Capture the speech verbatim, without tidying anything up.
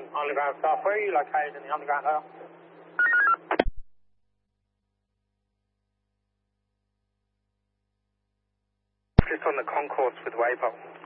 Underground staff, where are you located in the underground rail? Just on the concourse with Waypole.